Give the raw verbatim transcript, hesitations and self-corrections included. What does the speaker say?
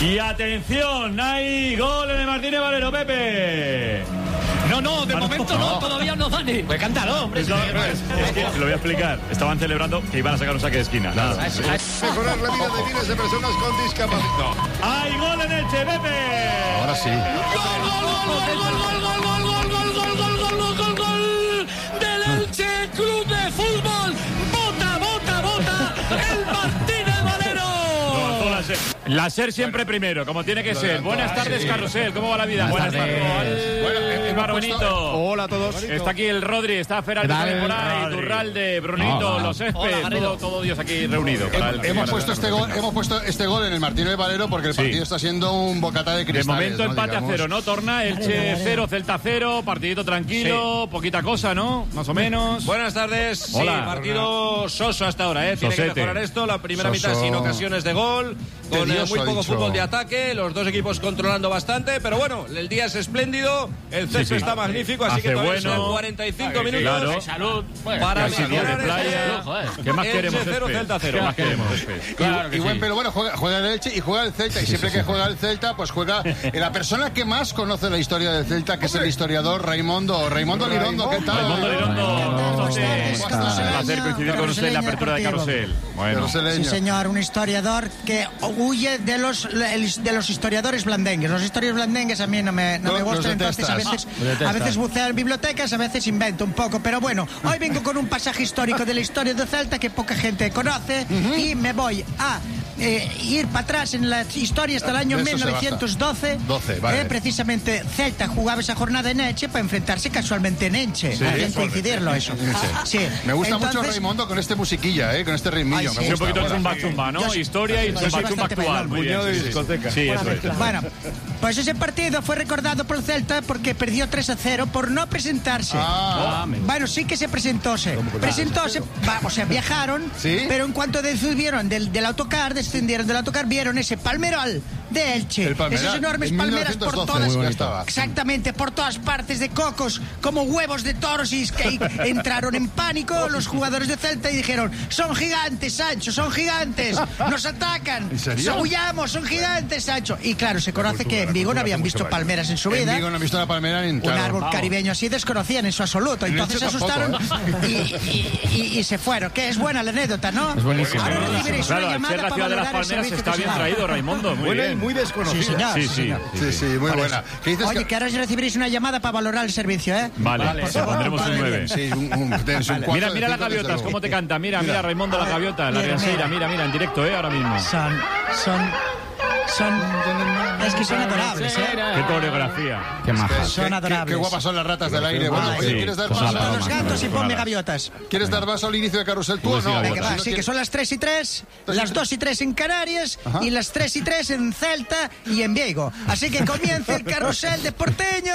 Y atención, hay gol en el Martínez Valero, Pepe. No, no, de momento no, todavía no, Dani. Pues cántalo, hombre. Es, no, es, es que lo voy a explicar. Estaban celebrando que iban a sacar un saque de esquina. Nada. Mejorar la vida de miles de personas con discapacidad. ¡Hay gol en Elche, Pepe! Ahora sí. ¡Gol, gol, gol, gol, gol, gol, gol, gol, gol, gol, gol, gol, gol, gol, gol! Del Elche Club de Fútbol. ¡Bota, bota, bota! ¡El Martínez Valero! La SER siempre primero, como tiene que ser. Buenas tardes, Carrusel. ¿Cómo va la vida? Buenas tardes. Bueno, Brunito. Hola a todos. Está aquí el Rodri, está Feral por ahí, Turralde, Brunito, los Césped, todo, todo Dios aquí reunido. Hem, hemos, puesto este gol, hemos puesto este gol en el Martínez Valero porque el partido sí. está siendo un bocata de cristales. De momento ¿no? empate Digamos. a cero, ¿no? Torna, Elche cero, Celta cero, partidito tranquilo, sí. poquita cosa, ¿no? Más o menos. Buenas tardes. Hola. Sí, partido soso hasta ahora, ¿eh? Tiene Sosete. que mejorar esto. La primera Soso. mitad sin ocasiones de gol, con eh, muy poco dicho. fútbol de ataque, los dos equipos controlando bastante, pero bueno, el día es espléndido, el césped sí, sí. está magnífico, así Hace que todavía bueno. son cuarenta y cinco Ay, minutos. claro. Salud. Bueno, Para casi día de playa. ¿Qué más Elche queremos? cero, Césped? Celta cero. ¿Qué más queremos? Claro y, y buen, sí. pero bueno, juega, juega el Elche y juega el Celta. Y siempre que juega el Celta, pues juega la persona que más conoce la historia del Celta, que es el historiador Raimondo. Raimondo Lirondo, ¿qué tal? Raimondo Lirondo, es un placer coincidir con usted en la apertura de Carrusel. Bueno, sí, señor, un historiador que huye de los de los historiadores blandengues. Los historiadores blandengues a mí no me, no no, me gustan, entonces a veces, a veces buceo en bibliotecas, a veces invento un poco, pero bueno, hoy vengo con un pasaje histórico de la historia de Celta que poca gente conoce uh-huh. y me voy a eh, ir para atrás en la historia hasta el año mil novecientos doce. doce, vale. eh, precisamente Celta jugaba esa jornada en Elche para enfrentarse casualmente en Elche. Sí, Hay que coincidirlo eso. Sí. Sí. Me gusta Entonces, mucho Raimondo con este musiquilla, eh, con este ritmillo. Ay, me sí. gusta. un poquito de chumba chumba, ¿no? Yo, Historia y yo chumba chumba actual. Muy bien, de discoteca. Sí, eso es. Bueno, pues ese partido fue recordado por el Celta porque perdió tres a cero por no presentarse. Ah, bueno, sí que se presentóse. Presentóse, va, o sea, viajaron, ¿sí? pero en cuanto descendieron del, del autocar, descendieron del autocar, vieron ese palmeral de Elche. El palmeral, esas enormes en palmeras por doce, todas. Exactamente, por todas partes de cocos, como huevos de toros, y que entraron en pánico los jugadores de Celta y dijeron: son gigantes, Sancho, son gigantes, nos atacan. ¿En serio? Huyamos, son gigantes, Sancho. Y claro, se conoce que en Vigo no habían visto palmeras en su vida. En Vigo no han visto una palmera en Un árbol caribeño así desconocían en su absoluto. Entonces se asustaron y, y, y, y se fueron. Que es buena la anécdota, ¿no? Es buenísimo. Ahora recibiréis Claro, una al llamada ser la para ciudad de las valorar el palmeras servicio está que bien se da. traído, Raimondo. Muy Buena y bien. muy Sí, desconocida. señor. Sí, Sí, sí. señor. Sí, sí, muy buena. ¿Qué dices? Oye, que... que ahora recibiréis una llamada para valorar el servicio, ¿eh? Vale, Vale, te pondremos un nueve. Sí, un, un, tienes un cuatro Mira, de mira las cinco, desde gaviotas, luego. cómo te canta. Mira, mira, Raimondo, la gaviota, la Mira, Riansira. mira. Mira, mira, en directo, ¿eh? Ahora mismo. Son, son, son, es que son adorables, ¿eh? Qué coreografía. Qué majas. Son Qué- adorables. Qué guapas son las ratas del aire. Bueno, Ay, oye, sí. ¿quieres dar Son paso? Para los gatos y ponme gaviotas. ¿Quieres dar paso al inicio de Carrusel tú o no? Venga, Porque va, si no sí, que quieres- son las tres y tres, las dos y tres en Canarias Ajá. y las tres y tres en Celta y en Vigo. Así que comienza el carrusel de porteño.